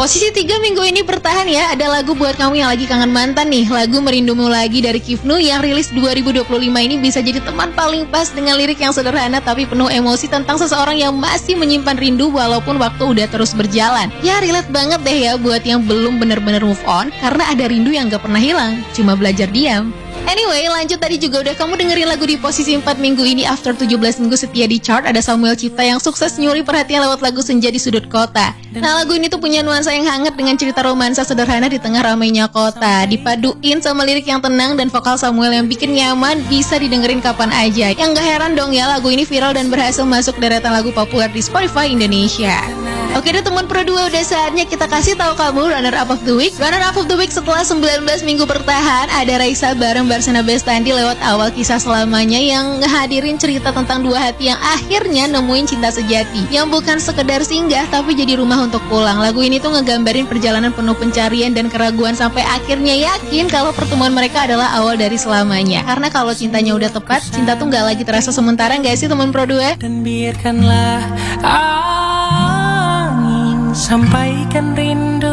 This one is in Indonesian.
Posisi 3 minggu ini bertahan ya. Ada lagu buat kamu yang lagi kangen mantan nih. Lagu Merindumu Lagi dari Kifnu yang rilis 2025 ini bisa jadi teman paling pas dengan lirik yang sederhana tapi penuh emosi tentang seseorang yang masih menyimpan rindu walaupun waktu udah terus berjalan. Ya relate banget deh ya buat yang belum bener-bener move on karena ada rindu yang gak pernah hilang, cuma belajar diam. Anyway, lanjut tadi juga udah kamu dengerin lagu di posisi 4 minggu ini. After 17 minggu setia di chart, ada Samuel Cipta yang sukses nyuri perhatian lewat lagu Senja di Sudut Kota. Nah, lagu ini tuh punya nuansa yang hangat dengan cerita romansa sederhana di tengah ramainya kota. Dipaduin sama lirik yang tenang dan vokal Samuel yang bikin nyaman, bisa didengerin kapan aja. Yang gak heran dong ya, lagu ini viral dan berhasil masuk deretan lagu populer di Spotify Indonesia. Oke deh teman Pro 2, udah saatnya kita kasih tahu kamu runner up of the week. Runner up of the week setelah 19 minggu bertahan, ada Raisa bareng Barsana Bestandi lewat awal kisah selamanya yang ngehadirin cerita tentang dua hati yang akhirnya nemuin cinta sejati yang bukan sekedar singgah tapi jadi rumah untuk pulang. Lagu ini tuh ngegambarin perjalanan penuh pencarian dan keraguan sampai akhirnya yakin kalau pertemuan mereka adalah awal dari selamanya. Karena kalau cintanya udah tepat, cinta tuh gak lagi terasa sementara, gak sih teman Pro 2? Dan biarkanlah angin sampaikan rindu